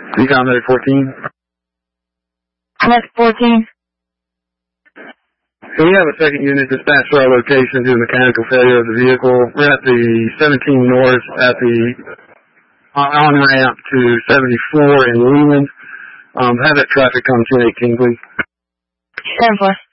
Recon Medic 14. Medic 14. So we have a second unit dispatched to our location due to mechanical failure of the vehicle. We're at the 17 North at the on-ramp to 74 in Leland. Have that traffic come 218, please. 10-4.